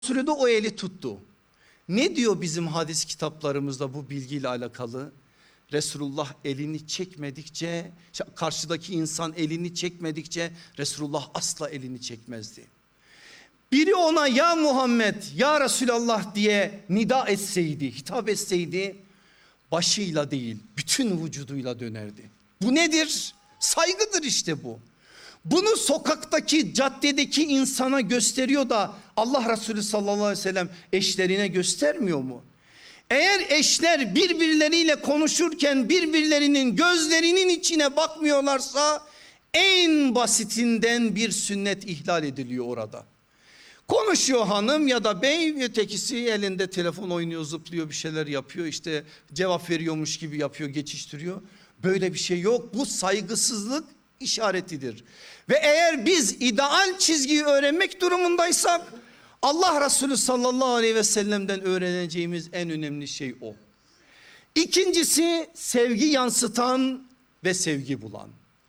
Sürede o eli tuttu. Ne diyor bizim hadis kitaplarımızda bu bilgiyle alakalı? Resulullah elini çekmedikçe, karşıdaki insan elini çekmedikçe Resulullah asla elini çekmezdi. Biri ona ya Muhammed, ya Resulallah diye nida etseydi, hitap etseydi, başıyla değil bütün vücuduyla dönerdi. Bu nedir? Saygıdır işte bu. Bunu sokaktaki, caddedeki insana gösteriyor da Allah Resulü sallallahu aleyhi ve sellem eşlerine göstermiyor mu? Eğer eşler birbirleriyle konuşurken birbirlerinin gözlerinin içine bakmıyorlarsa en basitinden bir sünnet ihlal ediliyor orada. Konuşuyor hanım ya da bey, ötekisi elinde telefon oynuyor, zıplıyor, bir şeyler yapıyor, işte cevap veriyormuş gibi yapıyor, geçiştiriyor. Böyle bir şey yok. Bu saygısızlık işaretidir. Ve eğer biz ideal çizgiyi öğrenmek durumundaysak Allah Resulü sallallahu aleyhi ve sellem'den öğreneceğimiz en önemli şey o. İkincisi sevgi yansıtan ve sevgi bulan.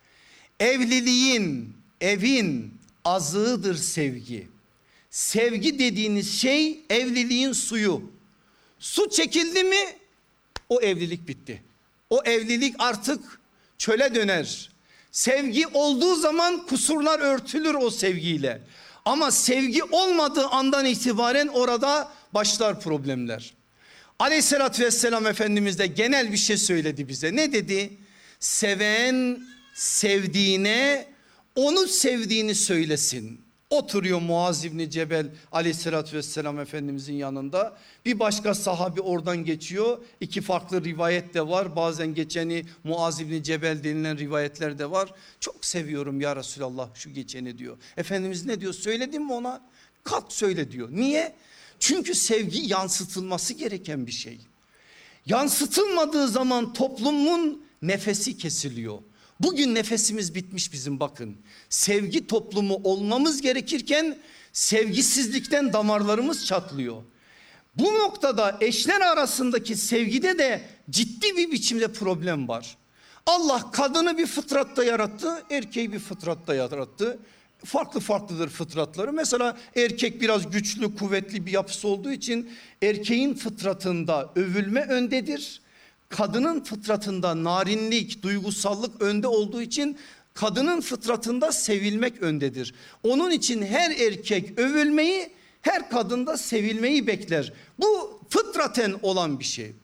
Evin azığıdır sevgi. Sevgi dediğiniz şey evliliğin suyu. Su çekildi mi o evlilik bitti. O evlilik artık çöle döner. Sevgi olduğu zaman kusurlar örtülür o sevgiyle. Ama sevgi olmadığı andan itibaren orada başlar problemler. Aleyhissalatü vesselam Efendimiz de genel bir şey söyledi bize. Ne dedi? Seven sevdiğine onu sevdiğini söylesin. Oturuyor Muaz İbni Cebel Aleyhissalatü vesselam Efendimizin yanında. Bir başka sahabi oradan geçiyor. İki farklı rivayet de var. Bazen geçeni Muaz İbni Cebel denilen rivayetler de var. Çok seviyorum ya Resulallah şu geçeni diyor. Efendimiz ne diyor? Söyledin mi ona? Kalk söyle diyor. Niye? Çünkü sevgi yansıtılması gereken bir şey. Yansıtılmadığı zaman toplumun nefesi kesiliyor. Bugün nefesimiz bitmiş bizim, bakın. Sevgi toplumu olmamız gerekirken sevgisizlikten damarlarımız çatlıyor. Bu noktada eşler arasındaki sevgide de ciddi bir biçimde problem var. Allah kadını bir fıtratta yarattı, erkeği bir fıtratta yarattı. Farklı farklıdır fıtratları. Mesela erkek biraz güçlü, kuvvetli bir yapısı olduğu için erkeğin fıtratında övülme öndedir. Kadının fıtratında narinlik, duygusallık önde olduğu için kadının fıtratında sevilmek öndedir. Onun için her erkek övülmeyi, her kadın da sevilmeyi bekler. Bu fıtraten olan bir şey.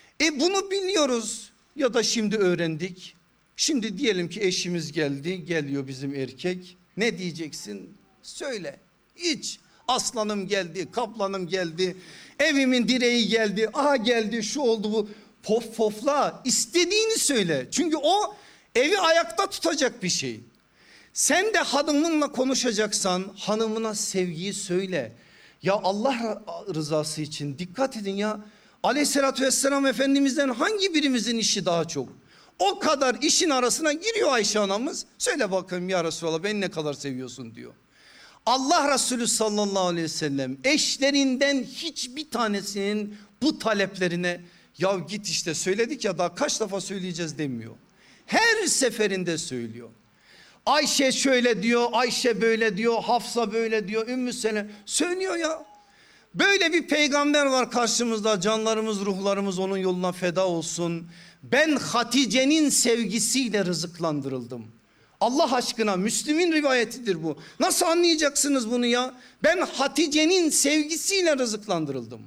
Bunu biliyoruz ya da şimdi öğrendik. Şimdi diyelim ki eşimiz geldi, geliyor bizim erkek. Ne diyeceksin? Söyle. Hiç. Aslanım geldi, kaplanım geldi, evimin direği geldi, aha geldi, şu oldu bu. Pof pofla, istediğini söyle. Çünkü o evi ayakta tutacak bir şey. Sen de hanımınla konuşacaksan hanımına sevgiyi söyle. Ya Allah rızası için dikkat edin ya. Aleyhissalatü vesselam Efendimiz'den hangi birimizin işi daha çok? O kadar işin arasına giriyor Ayşe anamız. Söyle bakayım ya Resulallah, beni ne kadar seviyorsun diyor. Allah Resulü sallallahu aleyhi ve sellem eşlerinden hiçbir tanesinin bu taleplerine ya git işte söyledik ya daha kaç defa söyleyeceğiz demiyor. Her seferinde söylüyor. Ayşe şöyle diyor, Ayşe böyle diyor, Hafsa böyle diyor, Ümmü Seleme söylüyor ya. Böyle bir peygamber var karşımızda, canlarımız ruhlarımız onun yoluna feda olsun. Ben Hatice'nin sevgisiyle rızıklandırıldım. Allah aşkına, Müslim'in rivayetidir bu. Nasıl anlayacaksınız bunu ya? Ben Hatice'nin sevgisiyle rızıklandırıldım.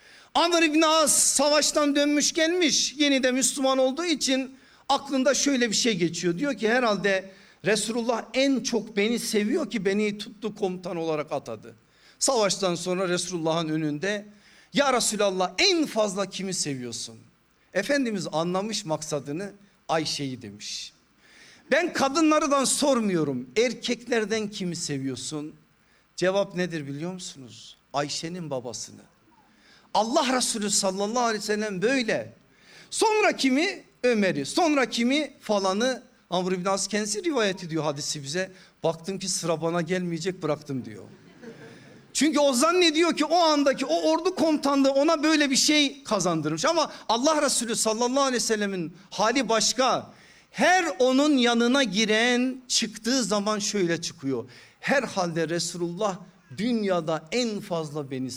Amr İbni As savaştan dönmüş gelmiş, yeni de Müslüman olduğu için aklında şöyle bir şey geçiyor. Diyor ki herhalde Resulullah en çok beni seviyor ki beni tuttu, komutan olarak atadı. Savaştan sonra Resulullah'ın önünde ya Resulallah en fazla kimi seviyorsun? Efendimiz anlamış maksadını, Ayşe'yi demiş. Ben kadınlardan sormuyorum, erkeklerden kimi seviyorsun? Cevap nedir biliyor musunuz? Ayşe'nin babasını. Allah Resulü sallallahu aleyhi ve sellem böyle. Sonra kimi? Ömer'i, sonra kimi? Falanı. Amr İbn As kendisi rivayet ediyor hadisi bize. Baktım ki sıra bana gelmeyecek, bıraktım diyor. Çünkü o zannediyor ki o andaki o ordu komutanlığı ona böyle bir şey kazandırmış. Ama Allah Resulü sallallahu aleyhi ve sellemin hali başka. Her onun yanına giren çıktığı zaman şöyle çıkıyor. Herhalde Resulullah dünyada en fazla beni